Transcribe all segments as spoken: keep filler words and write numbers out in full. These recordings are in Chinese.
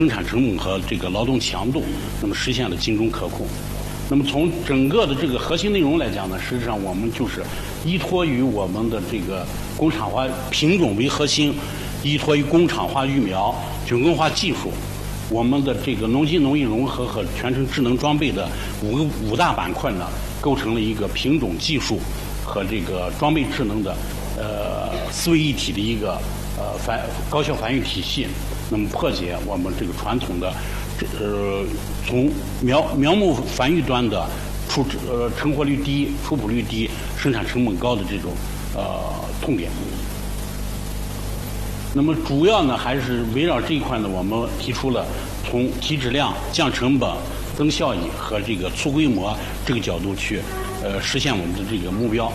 生产成本和这个劳动强度，那么实现了精准可控。那么从整个的这个核心内容来讲呢，实际上我们就是依托于我们的这个工厂化品种为核心，依托于工厂化育苗、菌根化技术，我们的这个农机农业融合和全程智能装备的五个五大板块呢，构成了一个品种技术和这个装备智能的呃思维一体的一个呃繁高效繁育体系。那么破解我们这个传统的这呃从苗苗木繁育端的出呃成活率低、出圃率低、生产成本高的这种呃痛点。那么主要呢还是围绕这一块呢，我们提出了从提质量、降成本、增效益和这个促规模这个角度去呃实现我们的这个目标。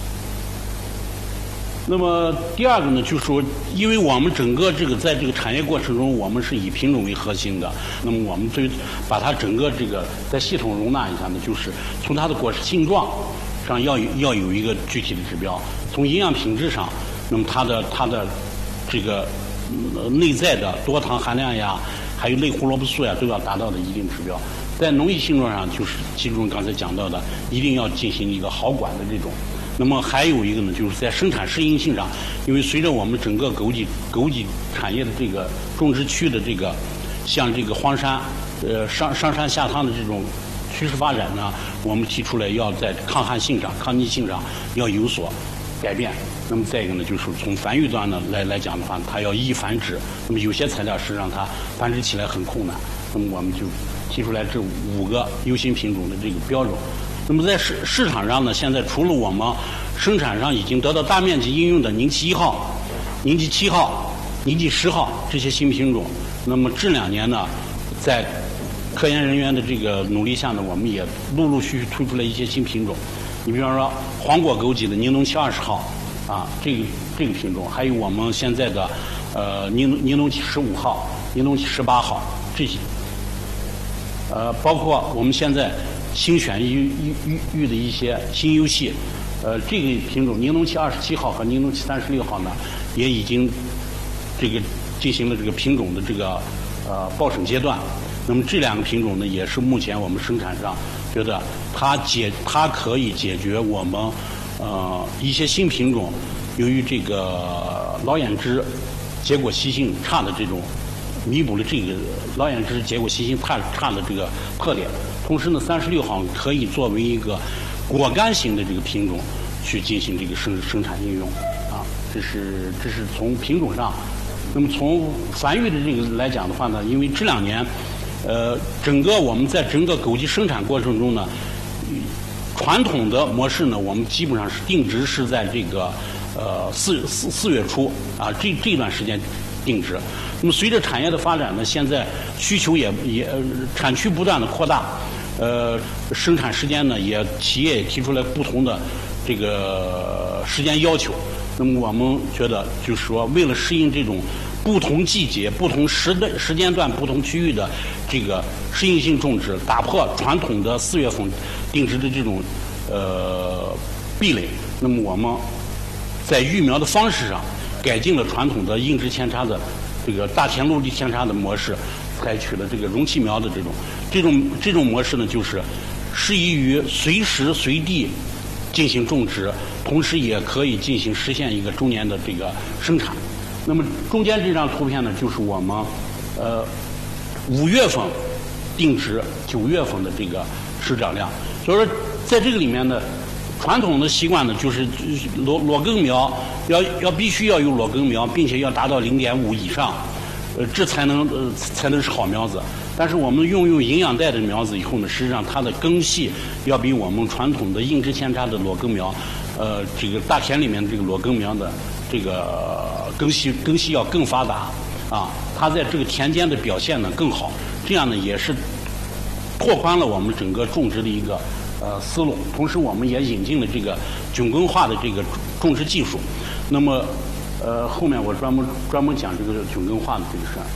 那么第二个呢，就是说，因为我们整个这个在这个产业过程中，我们是以品种为核心的。那么我们对把它整个这个在系统容纳一下呢，就是从它的果实性状上要有要有一个具体的指标，从营养品质上，那么它的它的这个、呃、内在的多糖含量呀，还有类胡萝卜素呀，都要达到的一定指标。在农业性状上，就是其中刚才讲到的，一定要进行一个好管的这种。那么还有一个呢，就是在生产适应性上，因为随着我们整个枸杞枸杞产业的这个种植区的这个像这个荒山呃上上山下汤的这种趋势发展呢，我们提出来要在抗旱性上、抗逆性上要有所改变。那么再一个呢，就是从繁育端呢来来讲的话，它要易繁殖。那么有些材料实际上它繁殖起来很困难，那么我们就提出来这五个优先品种的这个标准。那么在市市场上呢，现在除了我们生产上已经得到大面积应用的宁七一号、宁七七号、宁七十号这些新品种，那么这两年呢，在科研人员的这个努力下呢，我们也陆陆续续推出了一些新品种。你比方说黄果枸杞的宁农七二十号啊，这个这个品种，还有我们现在的呃宁宁农七十五号、宁农七十八号这些，呃，包括我们现在新选育育育的一些新优系，呃，这个品种宁农七二十七号和宁农七三十六号呢，也已经这个进行了这个品种的这个呃报审阶段。那么这两个品种呢，也是目前我们生产上觉得它解它可以解决我们呃一些新品种由于这个老眼枝结果习性差的这种，弥补了这个老眼枝结果习性差差的这个特点。同时呢，三十六号可以作为一个果干型的这个品种去进行这个生生产应用啊，这是这是从品种上。那么从繁育的这个来讲的话呢，因为这两年，呃，整个我们在整个枸杞生产过程中呢，传统的模式呢，我们基本上是定植是在这个呃四四四月初啊，这这段时间定植。那么随着产业的发展呢，现在需求也也、呃、产区不断的扩大。呃，生产时间呢，也企业也提出来不同的这个时间要求。那么我们觉得，就是说，为了适应这种不同季节、不同时的时间段、不同区域的这个适应性种植，打破传统的四月份定植的这种呃壁垒。那么我们在育苗的方式上，改进了传统的硬质扦插的这个大田陆地扦插的模式。采取了这个容器苗的这种这种这种模式呢，就是适宜于随时随地进行种植，同时也可以进行实现一个周年的这个生产。那么中间这张图片呢，就是我们呃五月份定植，九月份的这个施长量。所以说，在这个里面呢，传统的习惯呢，就是裸裸根苗要要必须要有裸根苗，并且要达到零点五以上。呃，这才能呃才能是好苗子。但是我们用用营养带的苗子以后呢，实际上它的根系要比我们传统的硬质扦插的裸根苗，呃，这个大田里面的这个裸根苗的这个根系根系要更发达啊，它在这个田间的表现呢更好。这样呢也是拓宽了我们整个种植的一个呃思路。同时，我们也引进了这个菌根化的这个种植技术。那么。呃，后面我专门专门讲这个菌根化的这个事儿。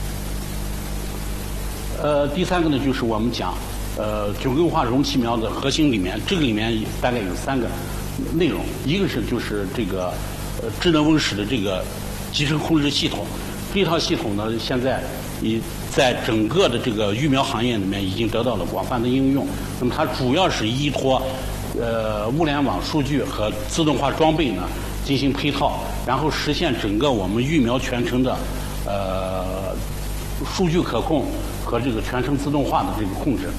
呃，第三个呢，就是我们讲呃菌根化容器苗的核心里面，这个里面大概有三个内容，一个是就是这个呃智能温室的这个集成控制系统，这套系统呢现在已在整个的这个育苗行业里面已经得到了广泛的应用。那么它主要是依托呃物联网数据和自动化装备呢进行配套，然后实现整个我们育苗全程的呃数据可控和这个全程自动化的这个控制。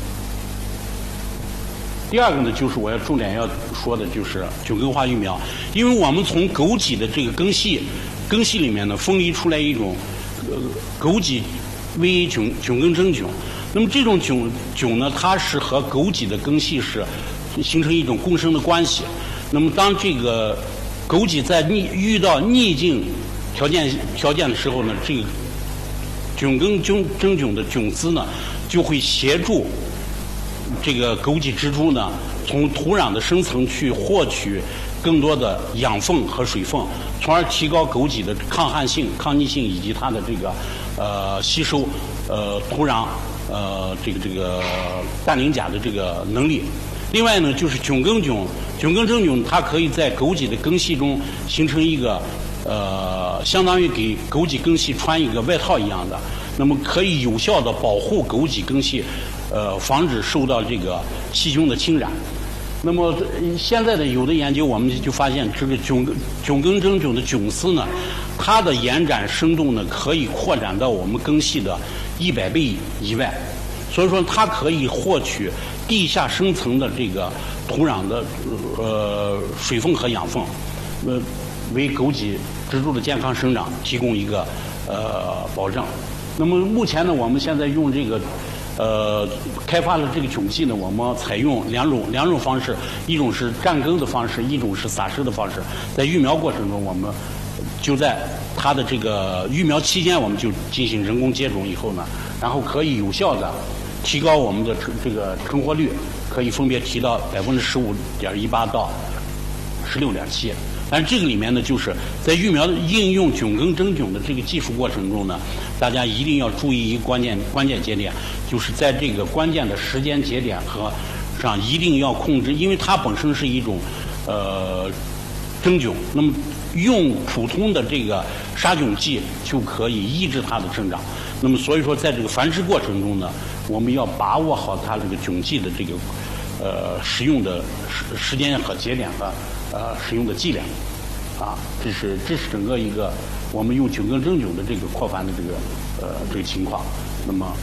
第二个呢，就是我要重点要说的就是菌根化育苗，因为我们从枸杞的这个根系根系里面呢分离出来一种呃枸杞 V A 菌菌根真菌，那么这种菌菌呢，它是和枸杞的根系是形成一种共生的关系。那么当这个枸杞在逆遇到逆境条件条件的时候呢，这个菌根菌真菌的菌丝呢就会协助这个枸杞植株呢从土壤的深层去获取更多的养分和水分，从而提高枸杞的抗旱性、抗逆性以及它的这个呃吸收呃土壤呃这个这个氮磷钾的这个能力。另外呢，就是菌根菌菌根真菌，它可以在枸杞的根系中形成一个呃相当于给枸杞根系穿一个外套一样的，那么可以有效的保护枸杞根系呃防止受到这个细菌的侵染。那么现在的有的研究，我们就发现这个菌菌根真菌的菌丝呢，它的延展深度呢可以扩展到我们根系的一百倍以外，所以说它可以获取地下深层的这个土壤的呃水分和养分，呃为枸杞植株的健康生长提供一个呃保证。那么目前呢，我们现在用这个。呃，开发了这个菌系呢，我们采用两种两种方式，一种是占根的方式，一种是撒施的方式。在育苗过程中，我们就在它的这个育苗期间，我们就进行人工接种以后呢，然后可以有效的提高我们的成这个成活率，可以分别提到百分之十五点一八到十六点七。但这个里面呢，就是在育苗的应用菌根真菌的这个技术过程中呢，大家一定要注意一个关键关键节点，就是在这个关键的时间节点和上一定要控制，因为它本身是一种呃真菌，那么用普通的这个杀菌剂就可以抑制它的生长。那么所以说，在这个繁殖过程中呢，我们要把握好它这个菌剂的这个呃使用的时时间和节点和呃使用的剂量。啊，这是这是整个一个我们用菌根真菌的这个扩繁的这个呃这个情况。那么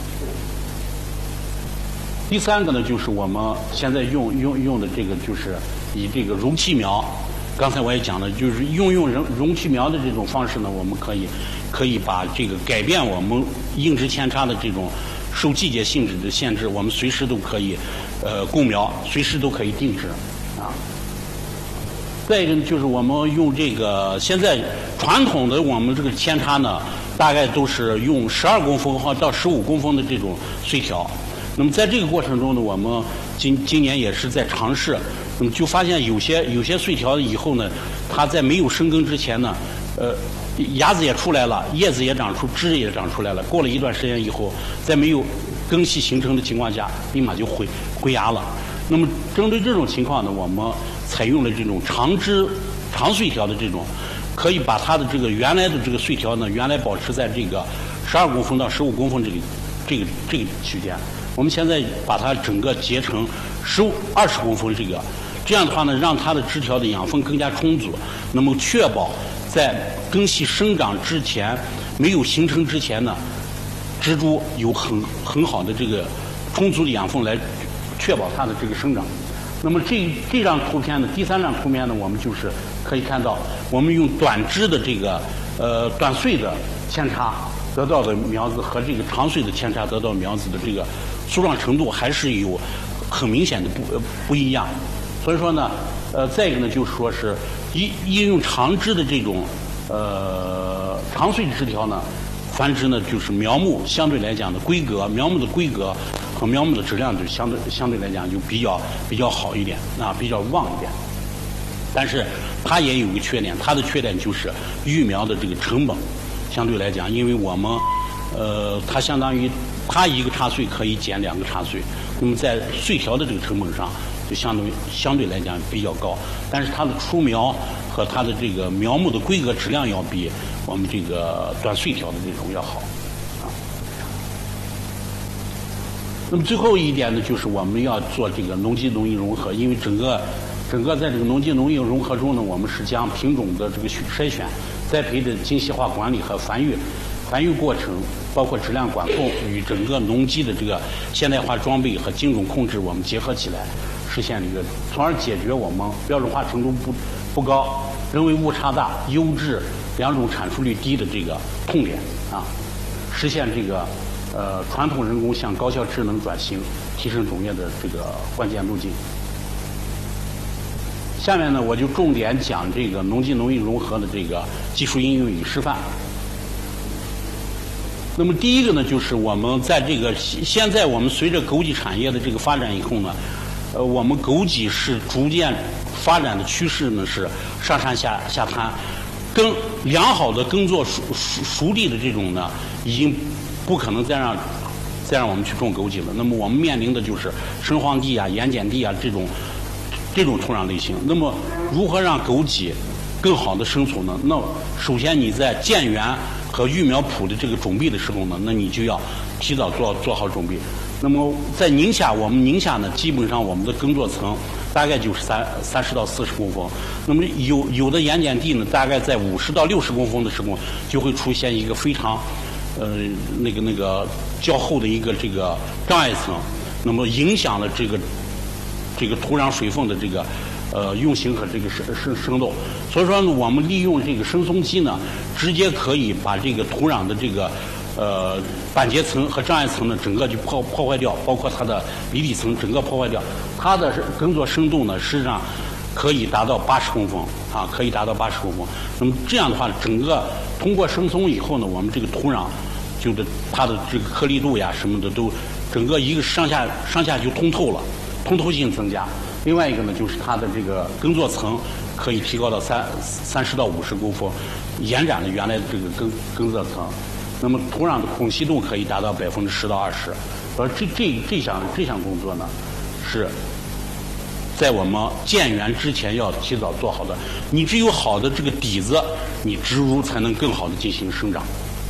第三个呢，就是我们现在用用用的这个就是以这个容器苗，刚才我也讲了，就是用用容容器苗的这种方式呢，我们可以可以把这个改变我们硬质扦插的这种受季节性质的限制，我们随时都可以呃供苗，随时都可以定植啊。再一个就是我们用这个现在传统的我们这个扦插呢，大概都是用十二公分或到十五公分的这种穗条。那么在这个过程中呢，我们今今年也是在尝试，那么就发现有些有些穗条以后呢，它在没有生根之前呢，呃，芽子也出来了，叶子也长出，枝也长出来了。过了一段时间以后，在没有根系形成的情况下，立马就回回芽了。那么针对这种情况呢，我们采用了这种长枝长穗条的这种，可以把它的这个原来的这个穗条呢，原来保持在这个十二公分到十五公分这个这个这个区间。我们现在把它整个截成十五二十公分这个，这样的话呢，让它的枝条的养分更加充足，那么确保在根系生长之前没有形成之前呢，植株有很很好的这个充足的养分来确保它的这个生长。那么这这张图片呢，第三张图片呢，我们就是可以看到，我们用短枝的这个呃短穗的扦插得到的苗子和这个长穗的扦插得到苗子的这个粗壮程度还是有很明显的不不一样。所以说呢，呃，再一个呢，就是说是一应用长枝的这种呃长穗枝条呢，繁殖呢就是苗木相对来讲的规格，苗木的规格和苗木的质量就相对相对来讲就比较比较好一点啊，比较旺一点。但是它也有一个缺点，它的缺点就是育苗的这个成本相对来讲，因为我们呃它相当于它一个插穗可以剪两个插穗，那么在穗条的这个成本上就相对相对来讲比较高，但是它的出苗和它的这个苗木的规格质量要比我们这个短穗条的这种要好啊。 那么最后一点呢，就是我们要做这个农机农业融合，因为整个整个在这个农机农业融合中呢，我们是将品种的这个筛选、栽培的精细化管理和繁育繁育过程，包括质量管控与整个农机的这个现代化装备和精准控制，我们结合起来，实现这个，从而解决我们标准化程度不不高、人为误差大、优质两种产出率低的这个痛点啊，实现这个。呃，传统人工向高效智能转型，提升种业的这个关键路径。下面呢，我就重点讲这个农机农业融合的这个技术应用与示范。那么第一个呢，就是我们在这个现在我们随着枸杞产业的这个发展以后呢，呃，我们枸杞是逐渐发展的趋势呢是上山下下滩，耕良好的耕作熟熟熟地的这种呢已经。不可能再让再让我们去种枸杞了。那么我们面临的就是深荒地啊、盐碱地啊这种这种土壤类型。那么如何让枸杞更好的生存呢？那首先你在建园和育苗圃的这个种地的时候呢，那你就要提早做做好种地。那么在宁夏，我们宁夏呢，基本上我们的耕作层大概就是三三十到四十公分。那么有有的盐碱地呢，大概在五十到六十公分的时候，就会出现一个非常。呃，那个那个较厚的一个这个障碍层，那么影响了这个这个土壤水分的这个呃运行和这个生生生动。所以说呢，我们利用这个生松机呢，直接可以把这个土壤的这个呃板结层和障碍层呢，整个就破破坏掉，包括它的离地层整个破坏掉。它的耕作深度呢，实际上可以达到八十公分啊，可以达到八十公分。那么这样的话，整个通过生松以后呢，我们这个土壤。就是它的这个颗粒度呀什么的都，整个一个上下上下就通透了，通透性增加。另外一个呢，就是它的这个耕作层可以提高到三三十到五十公分，延展了原来的这个耕耕作层。那么土壤的孔隙度可以达到百分之十到二十。而这这这项这项工作呢，是在我们建园之前要提早做好的。你只有好的这个底子，你植株才能更好的进行生长。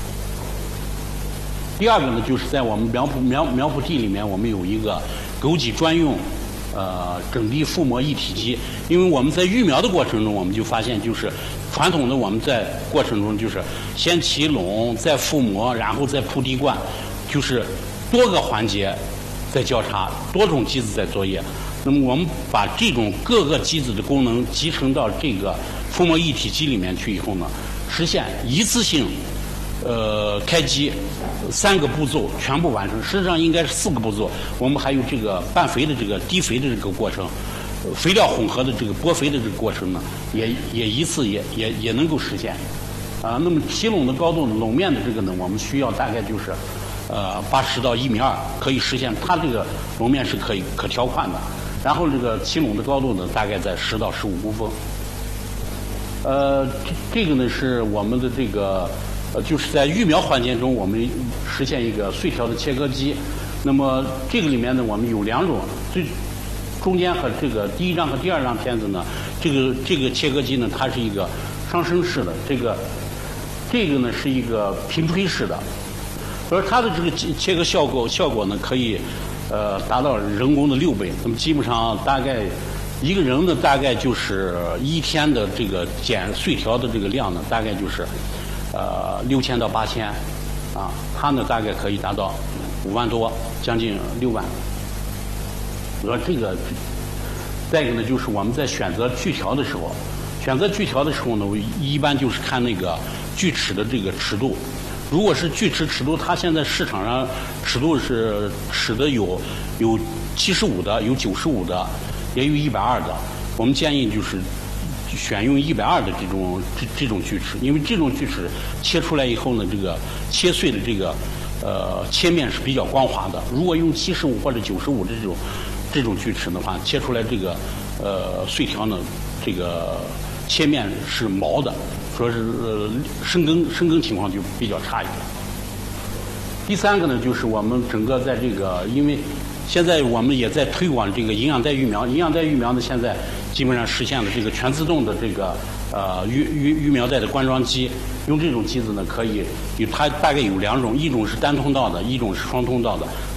第二个呢，就是在我们苗圃苗苗圃地里面，我们有一个枸杞专用呃整地覆膜一体机。因为我们在育苗的过程中，我们就发现，就是传统的我们在过程中就是先起垄，再覆膜，然后再铺地冠，就是多个环节在交叉，多种机子在作业。那么我们把这种各个机子的功能集成到这个覆膜一体机里面去以后呢，实现一次性。呃，开机三个步骤全部完成，实际上应该是四个步骤。我们还有这个拌肥的这个滴肥的这个过程，肥料混合的这个播肥的这个过程呢，也也一次也也也能够实现。啊，那么起垄的高度，垄面的这个呢，我们需要大概就是呃八十到一米二，可以实现。它这个垄面是可以可调宽的。然后这个起垄的高度呢，大概在十到十五公分。呃，这个呢是我们的这个。呃，就是在育苗环节中，我们实现一个碎条的切割机。那么这个里面呢，我们有两种，最中间和这个第一张和第二张片子呢，这个这个切割机呢，它是一个上升式的，这个这个呢是一个平推式的，所以它的这个切割效果效果呢，可以呃达到人工的六倍。那么基本上大概一个人呢，大概就是一天的这个剪碎条的这个量呢，大概就是。呃，六千到八千，啊，它呢大概可以达到五万多，将近六万。而这个，再一个呢，就是我们在选择锯条的时候，选择锯条的时候呢，我一般就是看那个锯齿的这个尺度。如果是锯齿尺度，它现在市场上尺度是尺的有有七十五的，有九十五的，也有一百二的。我们建议就是。选用一百二的这种这这种锯齿，因为这种锯齿切出来以后呢，这个切碎的这个呃切面是比较光滑的。如果用七十五或者九十五的这种这种锯齿的话，切出来这个呃碎条呢，这个切面是毛的，说是呃生根生根情况就比较差一点。第三个呢，就是我们整个在这个，因为现在我们也在推广这个营养带育苗，营养带育苗呢，现在基本上实现了这个全自动的这个呃育育育苗带的灌装机。用这种机子呢，可以有它大概有两种，一种是单通道的，一种是双通道的。